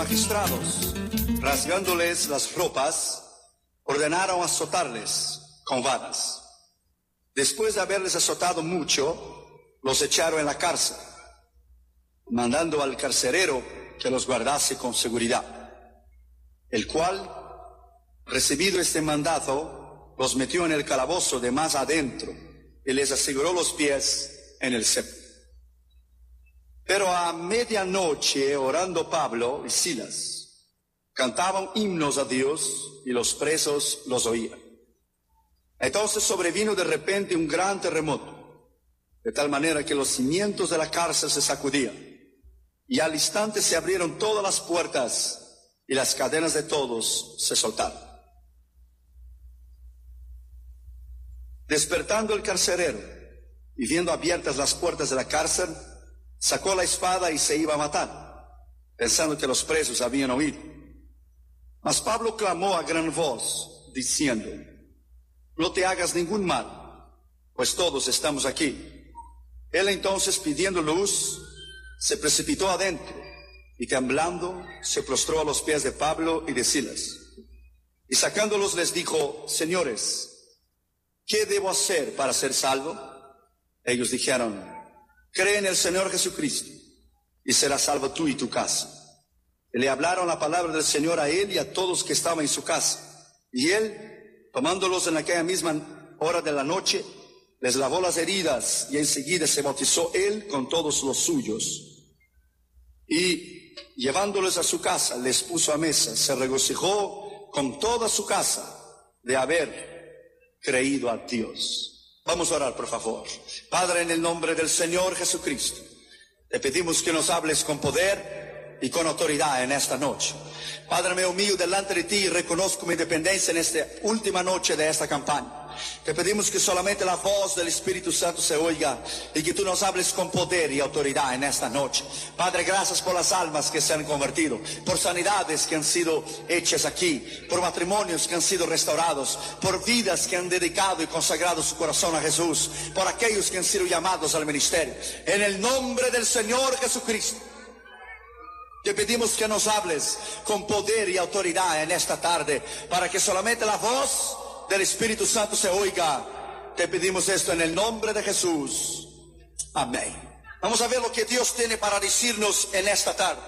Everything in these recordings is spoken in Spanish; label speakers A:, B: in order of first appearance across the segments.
A: magistrados, rasgándoles las ropas, ordenaron azotarles con varas. Después de haberles azotado mucho, los echaron en la cárcel, mandando al carcelero que los guardase con seguridad, el cual, recibido este mandato, los metió en el calabozo de más adentro y les aseguró los pies en el cepo. Pero a medianoche, orando Pablo y Silas, cantaban himnos a Dios y los presos los oían. Entonces sobrevino de repente un gran terremoto, de tal manera que los cimientos de la cárcel se sacudían, y al instante se abrieron todas las puertas y las cadenas de todos se soltaron. Despertando el carcelero y viendo abiertas las puertas de la cárcel, sacó la espada y se iba a matar, pensando que los presos habían oído. Mas Pablo clamó a gran voz, diciendo: no te hagas ningún mal, pues todos estamos aquí. Él entonces, pidiendo luz, se precipitó adentro y temblando se prostró a los pies de Pablo y de Silas. Y sacándolos les dijo: señores, ¿qué debo hacer para ser salvo? Ellos dijeron: cree en el Señor Jesucristo y serás salvo tú y tu casa. Y le hablaron la palabra del Señor a él y a todos que estaban en su casa. Y él, tomándolos en aquella misma hora de la noche, les lavó las heridas y enseguida se bautizó él con todos los suyos. Y llevándoles a su casa, les puso a mesa, se regocijó con toda su casa de haber creído a Dios. Vamos a orar, por favor. Padre, en el nombre del Señor Jesucristo, te pedimos que nos hables con poder y con autoridad en esta noche. Padre, me humillo delante de ti y reconozco mi dependencia en esta última noche de esta campaña. Te pedimos que solamente la voz del Espíritu Santo se oiga y que tú nos hables con poder y autoridad en esta noche. Padre, gracias por las almas que se han convertido, por sanidades que han sido hechas aquí, por matrimonios que han sido restaurados, por vidas que han dedicado y consagrado su corazón a Jesús, por aquellos que han sido llamados al ministerio. En el nombre del Señor Jesucristo, te pedimos que nos hables con poder y autoridad en esta tarde, para que solamente la voz del Espíritu Santo se oiga. Te pedimos esto en el nombre de Jesús. Amén. Vamos a ver lo que Dios tiene para decirnos en esta tarde.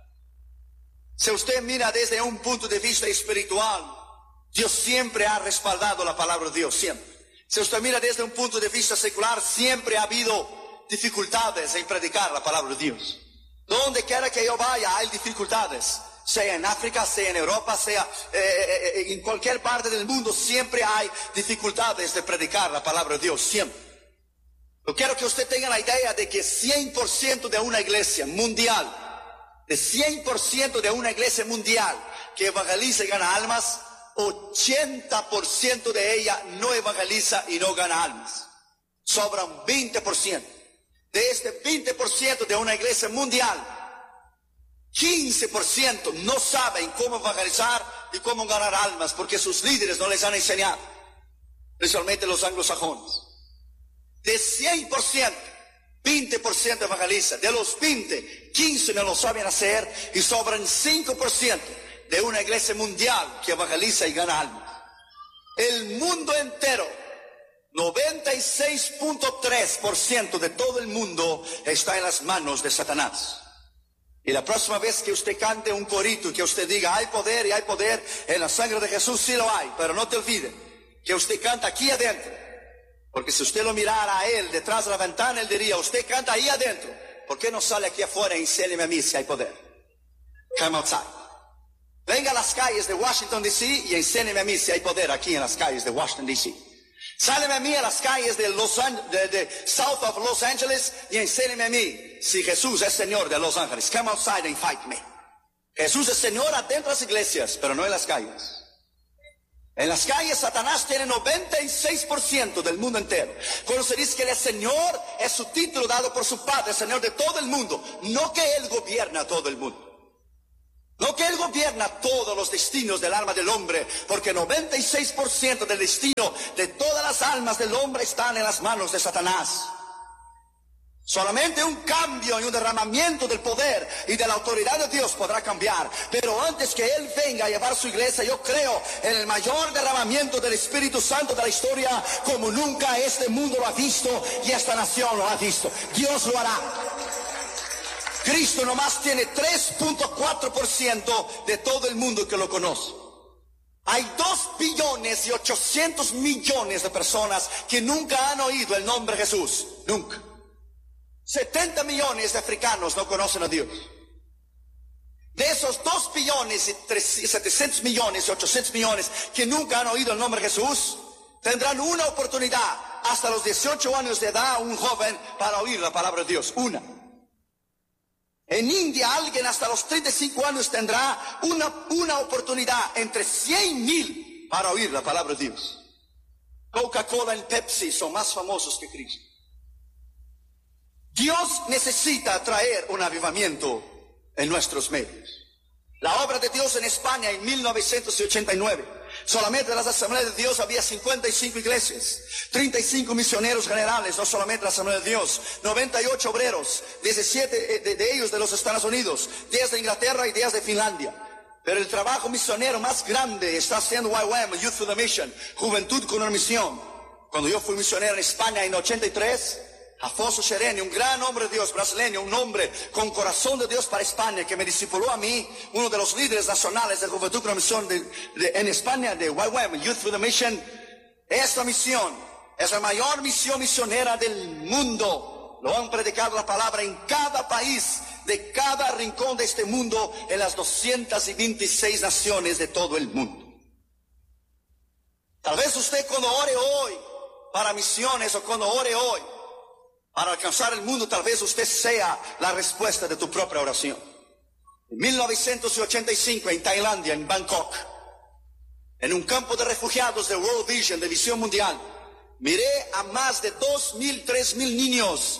A: Si usted mira desde un punto de vista espiritual, Dios siempre ha respaldado la palabra de Dios, siempre. Si usted mira desde un punto de vista secular, siempre ha habido dificultades en predicar la palabra de Dios. Donde quiera que yo vaya hay dificultades, sea en África, sea en Europa, sea en cualquier parte del mundo, siempre hay dificultades de predicar la palabra de Dios, siempre. Yo quiero que usted tenga la idea de que 100% de una iglesia mundial, de 100% de una iglesia mundial que evangeliza y gana almas, 80% de ella no evangeliza y no gana almas. Sobra un 20%. De este 20% de una iglesia mundial, 15% no saben cómo evangelizar y cómo ganar almas, porque sus líderes no les han enseñado, principalmente los anglosajones. De 100%, 20% evangeliza. De los 20, 15 no lo saben hacer, y sobran 5% de una iglesia mundial que evangeliza y gana almas. El mundo entero, 96.3% de todo el mundo está en las manos de Satanás. Y la próxima vez que usted cante un corito y que usted diga hay poder y hay poder en la sangre de Jesús, sí lo hay, pero no te olvide que usted canta aquí adentro, porque si usted lo mirara a él detrás de la ventana, él diría: usted canta ahí adentro, ¿por qué no sale aquí afuera y enséñeme a mí si hay poder? Come outside. Venga a las calles de Washington D.C. y enséñeme a mí si hay poder aquí en las calles de Washington D.C. Sáleme a mí a las calles de South of Los Angeles y enséñeme a mí si Jesús es Señor de Los Ángeles. Come outside and fight me. Jesús es Señor adentro de las iglesias, pero no en las calles. En las calles Satanás tiene 96% del mundo entero. Cuando se dice que Él es Señor, es su título dado por su Padre, Señor de todo el mundo. No que Él gobierna a todo el mundo. No que Él gobierna todos los destinos del alma del hombre, porque 96% del destino de todas las almas del hombre están en las manos de Satanás. Solamente un cambio y un derramamiento del poder y de la autoridad de Dios podrá cambiar. Pero antes que Él venga a llevar su iglesia, yo creo en el mayor derramamiento del Espíritu Santo de la historia como nunca este mundo lo ha visto y esta nación lo ha visto. Dios lo hará. Cristo nomás tiene 3.4% de todo el mundo que lo conoce. Hay 2.800.000.000 de personas que nunca han oído el nombre de Jesús. Nunca. 70 millones de africanos no conocen a Dios. De esos 2.700.000.000 y 800.000.000 que nunca han oído el nombre de Jesús, tendrán una oportunidad hasta los 18 años de edad, un joven, para oír la palabra de Dios. Una. En India alguien hasta los 35 años tendrá una oportunidad entre 100.000 para oír la palabra de Dios. Coca-Cola y Pepsi son más famosos que Cristo. Dios necesita traer un avivamiento en nuestros medios. La obra de Dios en España en 1989, solamente en las asambleas de Dios había 55 iglesias, 35 misioneros generales, no solamente la asamblea de Dios, 98 obreros, 17 de ellos de los Estados Unidos, 10 de Inglaterra y 10 de Finlandia. Pero el trabajo misionero más grande está haciendo YWAM, Youth for the Mission, Juventud con una Misión. Cuando yo fui misionero en España en 83, Afonso Chereni, un gran hombre de Dios brasileño, un hombre con corazón de Dios para España, que me discipuló a mí, uno de los líderes nacionales de Juventud con la Misión en España, de YWAM, Youth for the Mission. Esta misión es la mayor misión misionera del mundo. Lo han predicado la palabra en cada país, de cada rincón de este mundo, en las 226 naciones de todo el mundo. Tal vez usted cuando ore hoy para misiones o cuando ore hoy para alcanzar el mundo, tal vez usted sea la respuesta de tu propia oración. En 1985 en Tailandia, en Bangkok, en un campo de refugiados de World Vision, de Visión Mundial, miré a más de 2.000, 3.000 niños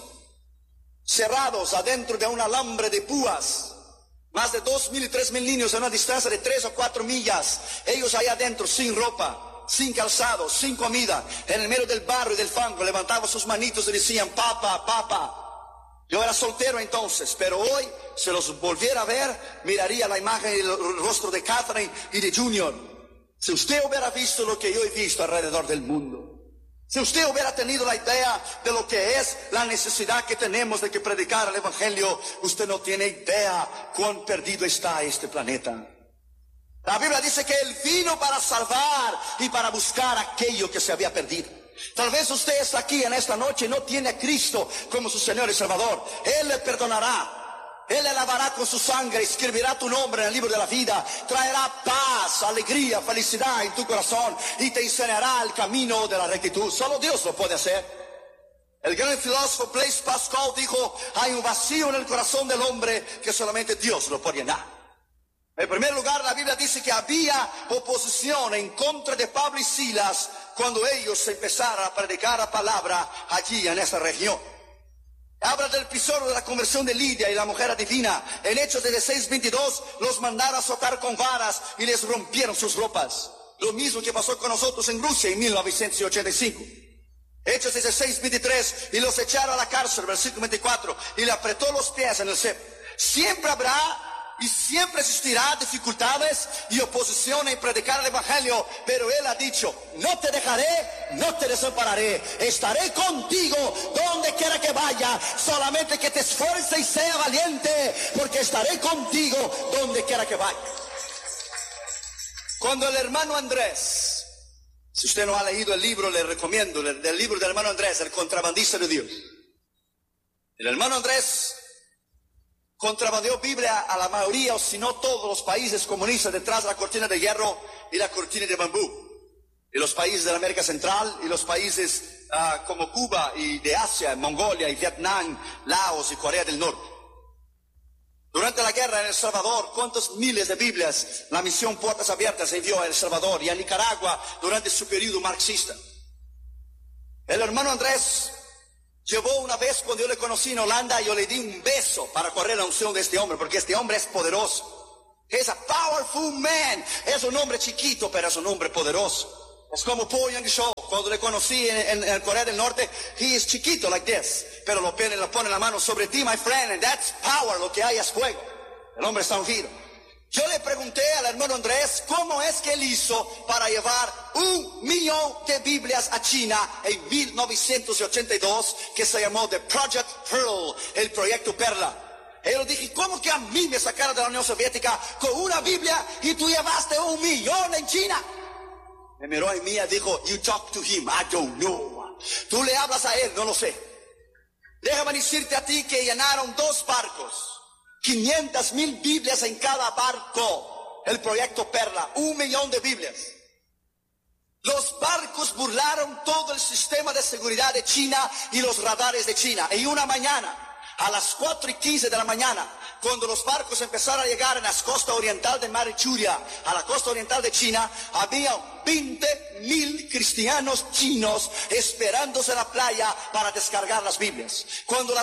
A: cerrados adentro de un alambre de púas. Más de 2.000 y 3.000 niños a una distancia de 3 o 4 millas. Ellos ahí adentro sin ropa, sin calzado, sin comida, en el medio del barro y del fango, levantaban sus manitos y decían, papá, papá. Yo era soltero entonces, pero hoy, si los volviera a ver, miraría la imagen y el rostro de Catherine y de Junior. Si usted hubiera visto lo que yo he visto alrededor del mundo, si usted hubiera tenido la idea de lo que es la necesidad que tenemos de que predicar el Evangelio, usted no tiene idea cuán perdido está este planeta. La Biblia dice que Él vino para salvar y para buscar aquello que se había perdido. Tal vez usted está aquí en esta noche y no tiene a Cristo como su Señor y Salvador. Él le perdonará, Él le lavará con su sangre, escribirá tu nombre en el libro de la vida, traerá paz, alegría, felicidad en tu corazón y te enseñará el camino de la rectitud. Solo Dios lo puede hacer. El gran filósofo Blaise Pascal dijo, hay un vacío en el corazón del hombre que solamente Dios lo puede llenar. En primer lugar, la Biblia dice que había oposición en contra de Pablo y Silas cuando ellos empezaron a predicar la palabra allí en esa región. Habla del episodio de la conversión de Lidia y la mujer adivina. En Hechos 16:22 los mandaron a azotar con varas y les rompieron sus ropas. Lo mismo que pasó con nosotros en Rusia en 1985. Hechos 16:23 y los echaron a la cárcel, versículo 24, y le apretó los pies en el cepo. Siempre habrá y siempre existirá dificultades y oposición en predicar el Evangelio, pero Él ha dicho, no te dejaré, no te desampararé, estaré contigo donde quiera que vaya, solamente que te esfuerces y sea valiente, porque estaré contigo donde quiera que vaya. Cuando el hermano Andrés, si usted no ha leído el libro, le recomiendo el libro del hermano Andrés, El contrabandista de Dios. El hermano Andrés contrabandeó Biblia a la mayoría, o si no todos los países comunistas, detrás de la cortina de hierro y la cortina de bambú. Y los países de la América Central y los países como Cuba y de Asia, Mongolia y Vietnam, Laos y Corea del Norte. Durante la guerra en El Salvador, ¿cuántos miles de Biblias la misión Puertas Abiertas envió a El Salvador y a Nicaragua durante su periodo marxista? El hermano Andrés llevó una vez, cuando yo le conocí en Holanda, yo le di un beso para correr la unción de este hombre, porque este hombre es poderoso. Es a powerful man. Es un hombre chiquito, pero es un hombre poderoso. Es como Paul Young-Cho. Cuando le conocí en Corea del Norte, he es chiquito like this. Pero lo pone la mano sobre ti, my friend, and that's power. Lo que hay es fuego. El hombre está ungido. Yo le pregunté al hermano Andrés cómo es que él hizo para llevar 1 millón de Biblias a China en 1982, que se llamó The Project Pearl, el proyecto Perla. Y yo le dije, ¿cómo que a mí me sacaron de la Unión Soviética con una Biblia y tú llevaste 1 millón en China? Me miró en mí y dijo, you talk to him, I don't know. Tú le hablas a él, no lo sé. Déjame decirte a ti que llenaron 2 barcos. 500,000 Biblias en cada barco. El proyecto Perla, 1 millón de Biblias. Los barcos burlaron todo el sistema de seguridad de China y los radares de China. En una mañana, a las 4:15 de la mañana, cuando los barcos empezaron a llegar en la costa oriental de Manchuria, a la costa oriental de China, había 20,000 cristianos chinos esperándose en la playa para descargar las Biblias. Cuando